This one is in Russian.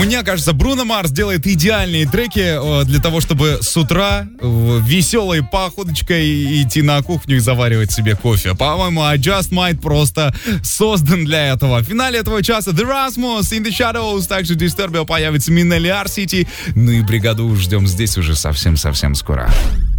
Мне кажется, Бруно Марс делает идеальные треки для того, чтобы с утра веселой походочкой идти на кухню и заваривать себе кофе. По-моему, I Just Might просто создан для этого. В финале этого часа The Rasmus, In The Shadows, также Disturbia появится Minelli R-City. Ну и бригаду ждем здесь уже совсем-совсем скоро.